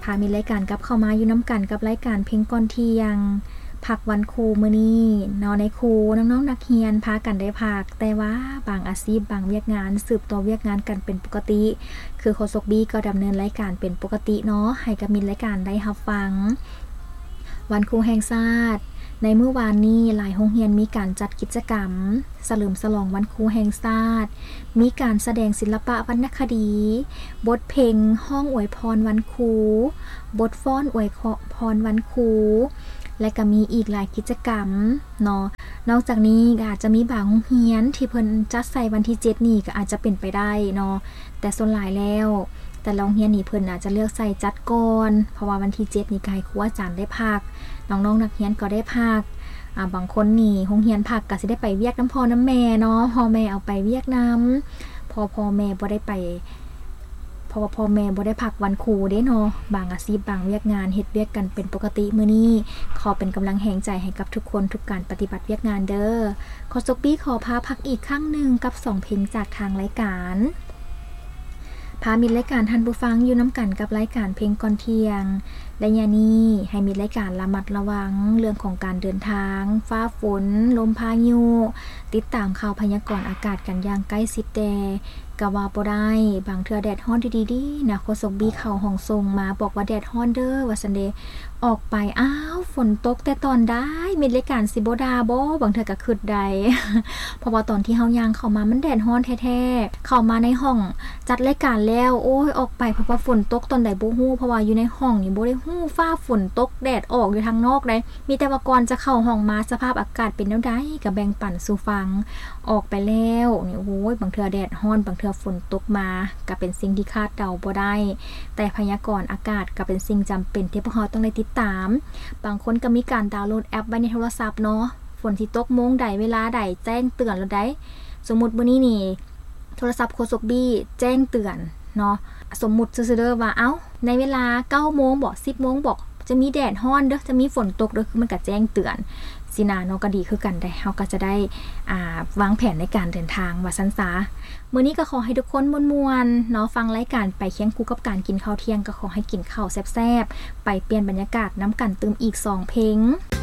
พามีรายการกับเข้ามาอยู่น้ำกันกับรายการเพลงก่อนเที่ยงพักวันครูมื้อนี้เนาะในครูน้องๆนักเรียนพากันได้พักแต่ว่าบางอาชีพบางเวียกงานสืบต่อเวียกงานกันเป็นปกติคือโคชกบี้ก็ดำเนินรายการเป็นปกติเนาะให้กับมีรายการได้รับฟังวันครูแห่งชาติในเมื่อวานนี้หลายโรงเรียนมีการจัดกิจกรรมเฉลิมฉลองวันครูแห่งชาติมีการแสดงศิลปะวรรณคดีบทเพลงห้องอวยพรวันครูบทฟ้อนอวยพรวันครูและก็มีอีกหลายกิจกรรมเนาะนอกจากนี้ก็อาจจะมีบางโรงเรียนที่เพิ่นจัดใส่วันที่7นี่ก็อาจจะเป็นไปได้เนาะแต่ส่วนหลายแล้วแต่โรงเรียนนี่เพิ่นอาจจะเลือกใส่จัดก่อนเพราะว่าวันที่7นี่ก็ให้ครูอาจารย์ได้พักน้องๆนักเรียนก็ได้พักบางคนนี่โรงเรียนพักก็สิได้ไปเวียกน้ำพ่อน้ำแม่เนาะพ่อแม่เอาไปเวียกน้ำพ่อแม่บ่ได้ไปเพราะว่าพ่อแม่บ่ได้พักวันครูเด้เนาะบางอาชีพบางเวียกงานเฮ็ดเวียกกันเป็นปกติมื้อนี้ขอเป็นกำลังแห่งใจให้กับทุกคนทุกการปฏิบัติเวียกงานเด้อขอจบปี้ขอพาพักอีกครั้งนึงกับ2เพลงจากทางรายการพามีรายการท่านผู้ฟังอยู่น้ำกันกับรายการเพลงก่อนเที่ยงและยานี้ให้มีรายการระมัดระวังเรื่องของการเดินทางฟ้าฝนลมพายุติดตามข่าวพยากรณ์อากาศกันอย่างใกล้ชิดแต่กะว่าบ่ได้บางเทื่อแดดฮ้อนดีๆนะโคชกบี้เข้าห้องส่งมาบอกว่าแดดฮ้อนเด้อว่าซั่นเด้ออกไปอ้าวฝนตกแต่ตอนได้มีรายการสิบ่ดาบ่บางเทื่อก็คิดได้ เพราะว่าตอนที่เฮาย่างเข้ามามันแดดฮ้อนแท้ๆเข้ามาในห้องจัดรายการแล้วโอ้ยออกไปเพราะว่าฝนตกตอนใดบ่ฮู้เพราะว่าอยู่ในห้องนี่บ่ได้ฮู้ฟ้าฝนตกแดดออกอยู่ทางนอกได้มีแต่ว่าก่อนจะเข้าห้องมาสภาพอากาศเป็นแนวใดก็แบ่งปันสู่ฟังออกไปแล้วนี่โอ้ยบางเทื่อแดดฮ้อนบางเทื่อฝนตกมาก็เป็นสิ่งที่คาดเดาบ่ได้แต่พยากรณ์อากาศก็เป็นสิ่งจำเป็นที่พวกเราต้องได้ติดตามบางคนก็มีการดาวน์โหลดแอปไว้ในโทรศัพท์เนาะฝนสิตกโมงใดเวลาใดแจ้งเตือนแล้วได้สมมุติมื้อนี้นี่โทรศัพท์โคชกบี้แจ้งเตือนเนาะสมมุติซื่อๆเด้อว่าเอ้าในเวลา 9:00 นบ่ 10:00 นบ่จะมีแดดฮ้อนเด้อจะมีฝนตกเด้อคือมันก็แจ้งเตือนสินาเนาะก็ดีคือกันได้เฮาก็จะได้วางแผนในการเดินทางว่าซั่นซะมื้อนี้ก็ขอให้ทุกคนม่วนๆเนาะฟังรายการไปเคียงคู่กับการกินข้าวเที่ยงก็ขอให้กินข้าวแซ่บๆไปเปลี่ยนบรรยากาศน้ำกันเติมอีก2เพลง